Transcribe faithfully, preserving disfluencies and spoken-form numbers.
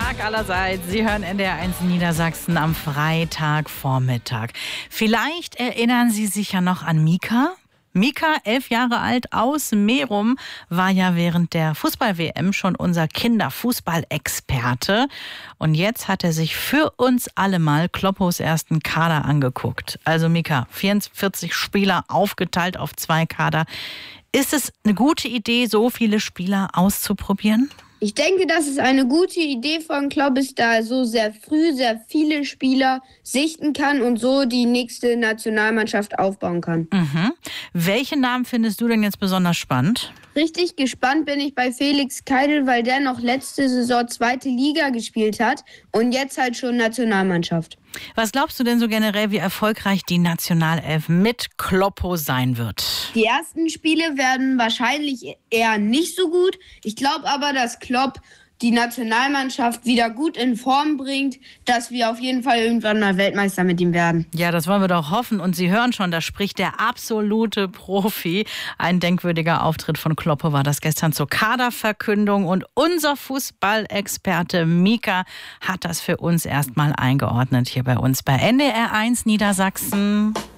Tag allerseits. Sie hören N D R eins Niedersachsen am Freitagvormittag. Vielleicht erinnern Sie sich ja noch an Mika. Mika, elf Jahre alt, aus Merum, war ja während der Fußball-W M schon unser Kinderfußballexperte. Und jetzt hat er sich für uns alle mal Kloppos ersten Kader angeguckt. Also Mika, vierundvierzig Spieler aufgeteilt auf zwei Kader. Ist es eine gute Idee, so viele Spieler auszuprobieren? Ich denke, dass es eine gute Idee von Klopp ist, da er so sehr früh sehr viele Spieler sichten kann und so die nächste Nationalmannschaft aufbauen kann. Mhm. Welche Namen findest du denn jetzt besonders spannend? Richtig gespannt bin ich bei Felix Keidel, weil der noch letzte Saison zweite Liga gespielt hat und jetzt halt schon Nationalmannschaft. Was glaubst du denn so generell, wie erfolgreich die Nationalelf mit Kloppo sein wird? Die ersten Spiele werden wahrscheinlich eher nicht so gut. Ich glaube aber, dass Klopp die Nationalmannschaft wieder gut in Form bringt, dass wir auf jeden Fall irgendwann mal Weltmeister mit ihm werden. Ja, das wollen wir doch hoffen. Und Sie hören schon, da spricht der absolute Profi. Ein denkwürdiger Auftritt von Kloppo war das gestern zur Kaderverkündung. Und unser Fußballexperte Mika hat das für uns erstmal eingeordnet hier bei uns bei N D R eins Niedersachsen.